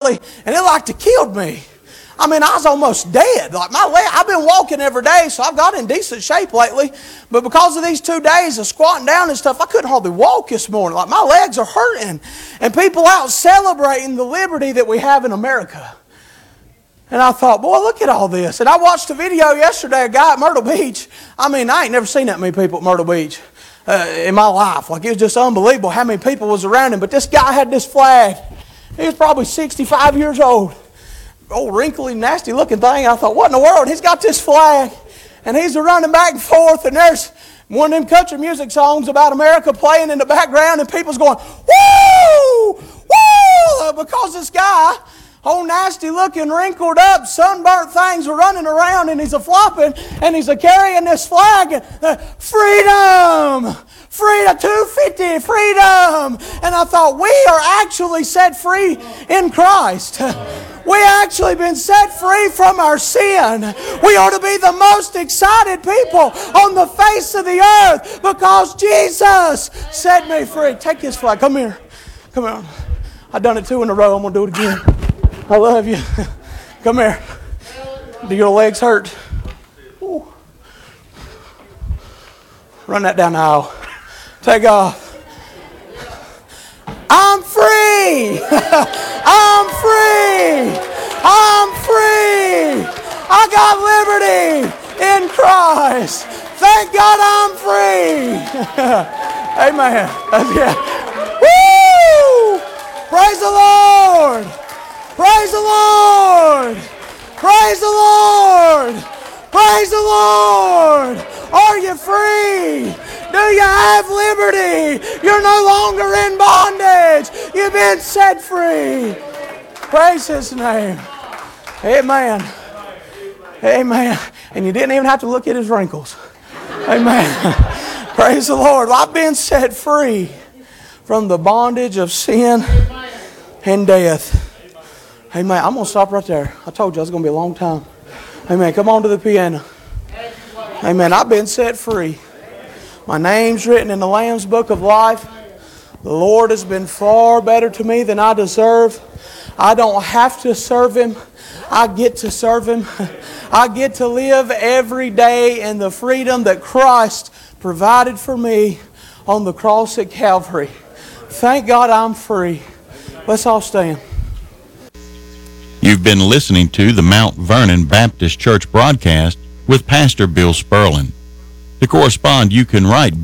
lately, and it like to killed me. I mean, I was almost dead. Like my leg, I've been walking every day, so I've got in decent shape lately. But because of these 2 days of squatting down and stuff, I couldn't hardly walk this morning. Like my legs are hurting. And people out celebrating the liberty that we have in America. And I thought, boy, look at all this. And I watched a video yesterday, a guy at Myrtle Beach. I mean, I ain't never seen that many people at Myrtle Beach in my life. Like, it was just unbelievable how many people was around him. But this guy had this flag. He was probably 65 years old. Old wrinkly, nasty looking thing. I thought, what in the world? He's got this flag. And he's running back and forth. And there's one of them country music songs about America playing in the background. And people's going, woo! Woo! Because this guy, old nasty looking, wrinkled up, sunburnt things were running around, and he's a-flopping, and he's a-carrying this flag, and freedom! Freedom, 250, freedom! And I thought, we are actually set free in Christ. We actually been set free from our sin. We ought to be the most excited people on the face of the earth because Jesus set me free. Take this flag. Come here. Come here. I've done it 2 in a row. I'm going to do it again. I love you. Come here. Do your legs hurt? Ooh. Run that down the aisle. Take off. I'm free. I'm free. I'm free. I got liberty in Christ. Thank God I'm free. Amen. Yeah. Woo! Praise the Lord. Praise the Lord. Praise the Lord. Praise the Lord. Are you free? Do you have liberty? You're no longer in bondage. You've been set free. Praise His name. Amen. Amen. And you didn't even have to look at his wrinkles. Amen. Praise the Lord. Well, I've been set free from the bondage of sin and death. Amen. I'm going to stop right there. I told you it was going to be a long time. Amen. Come on to the piano. Amen. I've been set free. My name's written in the Lamb's Book of Life. The Lord has been far better to me than I deserve. I don't have to serve Him. I get to serve Him. I get to live every day in the freedom that Christ provided for me on the cross at Calvary. Thank God I'm free. Let's all stand. You've been listening to the Mount Vernon Baptist Church broadcast with Pastor Bill Sperlin. To correspond, you can write